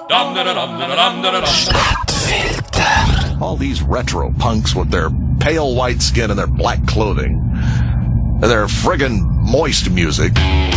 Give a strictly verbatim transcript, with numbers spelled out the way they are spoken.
Stadtfilter. All these retro punks with their pale white skin and their black clothing and their friggin' moist music.